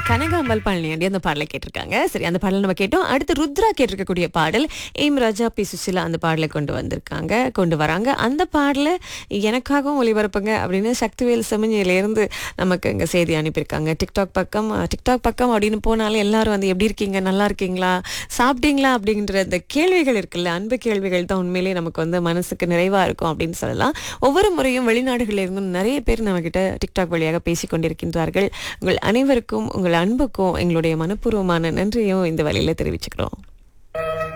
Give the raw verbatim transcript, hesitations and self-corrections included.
கனகாம்பல் பழனியாண்டி அந்த பாடலை கேட்டிருக்காங்க. சரி, அந்த பாடலை நம்ம கேட்டோம். அடுத்து ருத்ரா கேட்டிருக்கக்கூடிய பாடல் எம் ராஜா பி சுசிலா அந்த பாடலை கொண்டு வந்திருக்காங்க கொண்டு வராங்க. அந்த பாடலை எனக்காகவும் ஒளிபரப்புங்க அப்படின்னு சக்திவேல் செமஞ்சியிலேருந்து நமக்கு இங்கே செய்தி அனுப்பியிருக்காங்க. டிக்டாக் பக்கம் டிக்டாக் பக்கம் அப்படின்னு போனாலே எல்லாரும் வந்து எப்படி இருக்கீங்க, நல்லா இருக்கீங்களா, சாப்பிட்டீங்களா அப்படின்ற அந்த கேள்விகள் இருக்குல்ல, அன்பு கேள்விகள் தான் உண்மையிலேயே நமக்கு வந்து மனசுக்கு நிறைவாக இருக்கும் அப்படின்னு சொல்லலாம். ஒவ்வொரு முறையும் வெளிநாடுகளில் இருந்தும் நிறைய பேர் நம்மக்கிட்ட டிக்டாக் வழியாக பேசி கொண்டிருக்கின்றார்கள். உங்கள் அனைவருக்கும் உங்கள் அன்புக்கும் எங்களுடைய மனப்பூர்வமான நன்றியும் இந்த வழியில் தெரிவிச்சுக்கிறோம்.